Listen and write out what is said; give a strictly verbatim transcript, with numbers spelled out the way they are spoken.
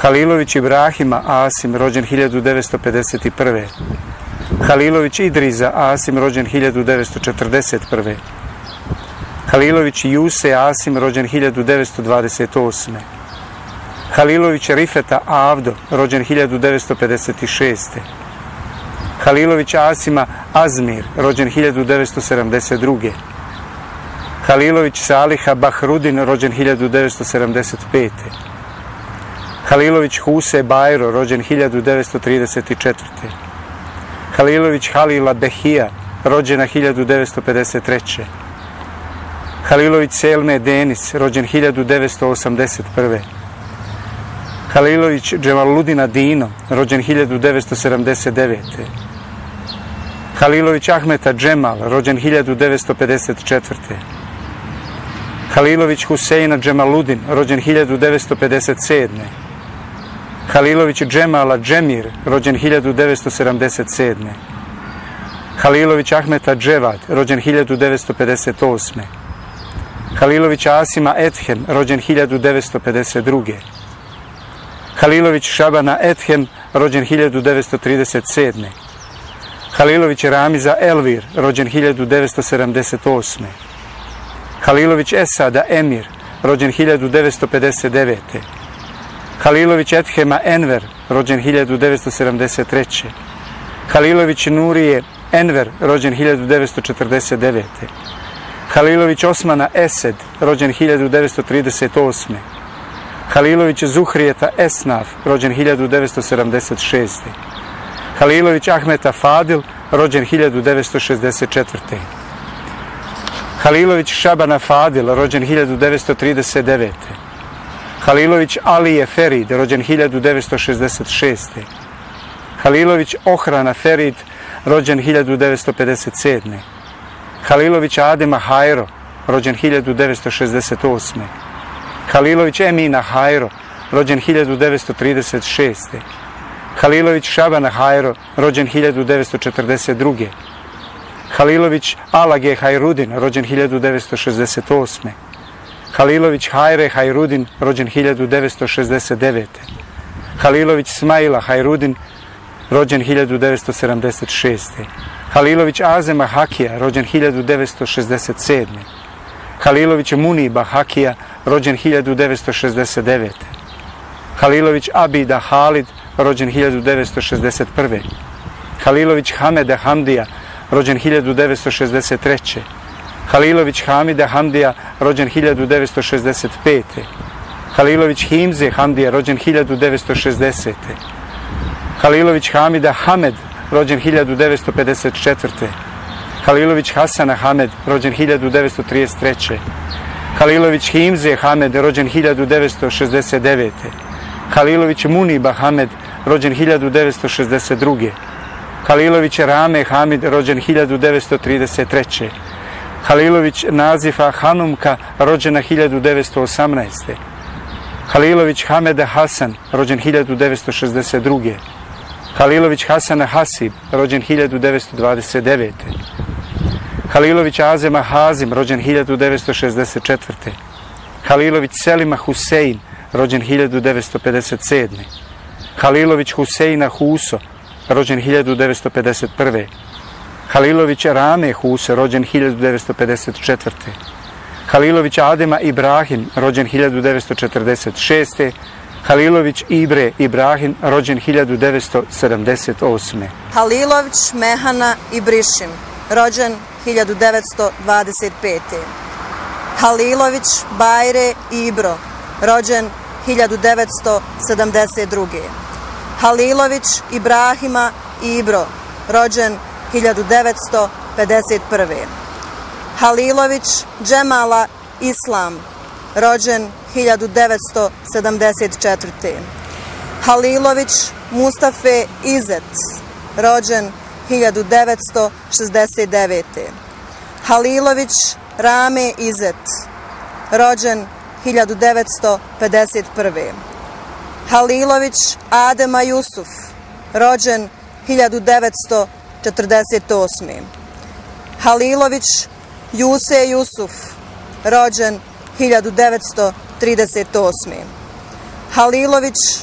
Halilović Ibrahima Asim, rođen hiljadu devetsto pedeset prve. Halilović Idriza Asim, rođen hiljadu devetsto četrdeset prve. Halilović Juse Asim, rođen hiljadu devetsto dvadeset osme. Halilović Rifeta Avdo, rođen hiljadu devetsto pedeset šeste. Halilović Asima Azmir, rođen hiljadu devetsto sedamdeset druge. Halilović Saliha Bahrudin, rođen hiljadu devetsto sedamdeset pete. Halilović Huse Bajro, rođen hiljadu devetsto trideset četvrte. Halilović Halila Behija, rođena hiljadu devetsto pedeset treće. Halilović Selme Denis, rođen hiljadu devetsto osamdeset prve. Halilović Džemaludina Dino, rođen hiljadu devetsto sedamdeset devete. Halilović Ahmeta Džemal, rođen hiljadu devetsto pedeset četvrte. Halilović Huseina Džemaludin, rođen hiljadu devetsto pedeset sedme. Halilović Džemala Džemir, rođen hiljadu devetsto sedamdeset sedme. Halilović Ahmeta Dževad, rođen hiljadu devetsto pedeset osme. Halilović Asima Ethem, rođen hiljadu devetsto pedeset druge. Halilović Šabana Ethem, rođen hiljadu devetsto trideset sedme. Halilović Ramiza Elvir, rođen hiljadu devetsto sedamdeset osme. Halilović Esada Emir, rođen hiljadu devetsto pedeset devete. Halilović Ethema Enver, rođen hiljadu devetsto sedamdeset treće. Halilović Nurije Enver, rođen hiljadu devetsto četrdeset devete. Halilović Osmana Esed, rođen hiljadu devetsto trideset osme. Halilović Zuhrijeta Esnaf, rođen hiljadu devetsto sedamdeset šeste. Halilović Ahmeta Fadil, rođen hiljadu devetsto šezdeset četvrte. Halilović Šabana Fadil, rođen hiljadu devetsto trideset devete. Halilović Alije Ferid, rođen hiljadu devetsto šezdeset šeste. Halilović Ohrana Ferid, rođen hiljadu devetsto pedeset sedme. Halilović Adema Hajro, rođen hiljadu devetsto šezdeset osme. Halilović Emina Hajro, rođen hiljadu devetsto trideset šeste. Halilović Šabana Hajro, rođen hiljadu devetsto četrdeset druge. Halilović Alage Hajrudin, rođen hiljadu devetsto šezdeset osme. Halilović Hajre Hajrudin, rođen hiljadu devetsto šezdeset devete. Halilović Smaila Hajrudin, rođen hiljadu devetsto sedamdeset šeste. Halilović Azema Hakija, rođen hiljadu devetsto šezdeset sedme. Halilović Muniba Hakija, rođen hiljadu devetsto šezdeset devete. Halilović Abida Halid, rođen hiljadu devetsto šezdeset prve. Halilović Hameda Hamdija, rođen hiljadu devetsto šezdeset treće. Halilović Hamida Hamdija, rođen hiljadu devetsto šezdeset pete. Halilović Himze Hamdija, rođen hiljadu devetsto šezdesete. Halilović Hamida Hamed, rođen hiljadu devetsto pedeset četvrte. Halilović Hasana Hamed, rođen hiljadu devetsto trideset treće. Halilović Himze Hamed, rođen hiljadu devetsto šezdeset devete. Halilović Muniba Hamed, rođen hiljadu devetsto šezdeset druge. Halilović Rame Hamid, rođen hiljadu devetsto trideset treće. Halilović Nazifa Hanumka, rođena hiljadu devetsto osamnaeste. Halilović Hameda Hasan, rođen hiljadu devetsto šezdeset druge. Halilović Hasana Hasib, rođen hiljadu devetsto dvadeset devete. Halilović Azema Hazim, rođen hiljadu devetsto šezdeset četvrte. Halilović Selima Husein, rođen hiljadu devetsto pedeset sedme. Halilović Huseina Huso, rođen hiljadu devetsto pedeset prve. Halilović Rame Huso, rođen hiljadu devetsto pedeset četvrte. Halilović Adema Ibrahim, rođen hiljadu devetsto četrdeset šeste. Halilović Ibre Ibrahim, rođen hiljadu devetsto sedamdeset osme. Halilović Mehana Ibrišim, rođen hiljadu devetsto dvadeset pete. Halilović Bajre Ibro, rođen hiljadu devetsto sedamdeset druge. Halilović Ibrahima Ibro, rođen hiljadu devetsto pedeset prve. Halilović Džemala Islam, rođen hiljadu devetsto sedamdeset četvrte. Halilović Mustafe Izet, rođen hiljadu devetsto šezdeset devete. Halilović Rame Izet, rođen hiljadu devetsto pedeset prve. Halilović Adema Jusuf, rođen hiljadu devetsto četrdeset osme. Halilović Juse Jusuf, rođen hiljadu devetsto trideset osme. Halilović